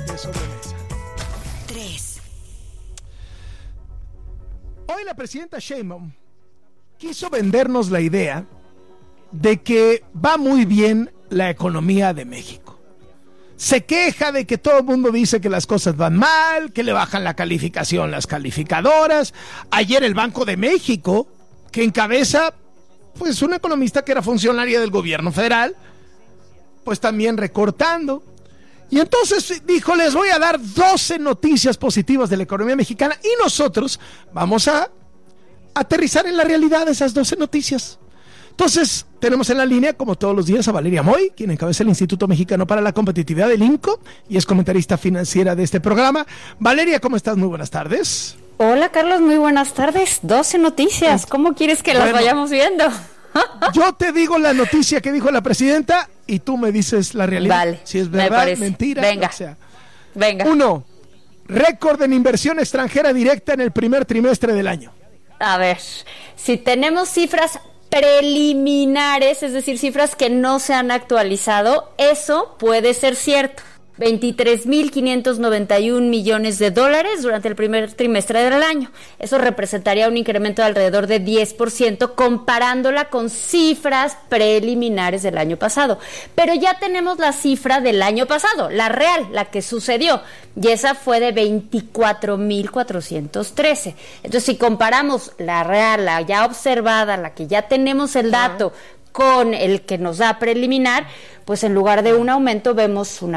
de sobremesa. 3. Hoy la presidenta Sheinbaum quiso vendernos la idea de que va muy bien la economía de México. Se queja de que todo el mundo dice que las cosas van mal, que le bajan la calificación las calificadoras. Ayer el Banco de México, que encabeza pues una economista que era funcionaria del gobierno federal, pues también recortando. Y entonces dijo, les voy a dar 12 noticias positivas de la economía mexicana y nosotros vamos a aterrizar en la realidad esas 12 noticias. Entonces, tenemos en la línea, como todos los días, a Valeria Moy, quien encabeza el Instituto Mexicano para la Competitividad del INCO y es comentarista financiera de este programa. Valeria, ¿cómo estás? Muy buenas tardes. Hola, Carlos, muy buenas tardes. 12 noticias. ¿Cómo quieres que las vayamos viendo? Yo te digo la noticia que dijo la presidenta y tú me dices la realidad. Vale, si es verdad, mentira. Venga, o sea. Venga. 1. Récord en inversión extranjera directa en el primer trimestre del año. A ver, si tenemos cifras preliminares, es decir, cifras que no se han actualizado, eso puede ser cierto. 23.591 millones de dólares durante el primer trimestre del año. Eso representaría un incremento de alrededor de 10% comparándola con cifras preliminares del año pasado. Pero ya tenemos la cifra del año pasado, la real, la que sucedió, y esa fue de 24.413. Entonces, si comparamos la real, la ya observada, la que ya tenemos el dato, con el que nos da preliminar, pues en lugar de un aumento vemos una